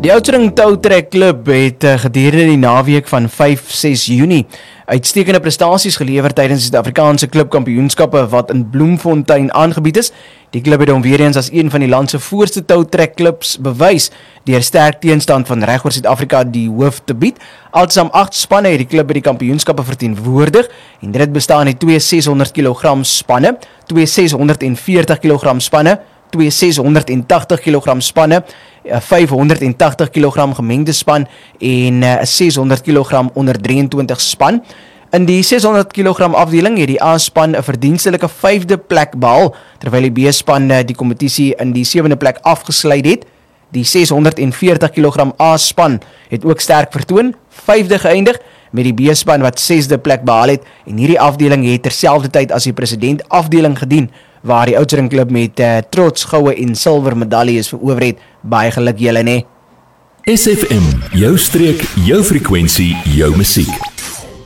Die Oudtshoorn Toutrek Klub het gedurende die naweek van 5-6 Junie uitstekende prestasies gelewer tydens die Suid-Afrikaanse klubkampioenskappe wat in Bloemfontein aangebied is. Die klub het hom weer eens as een van die land se voorste toutrek klubs bewys deur sterk teenstand van reg oor Suid-Afrika die hoof te bied. Altesaam 8 spanne het die klub by die kampioenskappe verteenwoordig en dit bestaan uit 2 600 kg spanne, 2 640 kg spanne, 2 680 kg spanne, 580 kg gemengde span en 600 kg onder 23 span. In die 600 kg afdeling het die A-span 'n verdienstelike 5de plek behaal, terwyl die B-span die kompetisie in die 7de plek afgesluit het. Die 640 kg A-span het ook sterk vertoon, 5de geëindig, met die B-span wat 6de plek behaal het, en hierdie afdeling het terselfdertyd as die president afdeling gedien, waar die Oudtshoorn Klub met trots goue en silwer medaljes verower het. Baie geluk julle, nee. SFM, jou streek, jou frekwensie, jou musiek.